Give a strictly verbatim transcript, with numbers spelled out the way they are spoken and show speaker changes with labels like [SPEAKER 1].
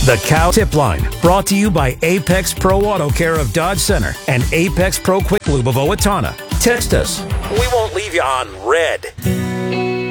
[SPEAKER 1] The Cow Tip Line, brought to you by Apex Pro Auto Care of Dodge Center and Apex Pro Quick Lube of Owatonna. Text us. We won't leave you on red.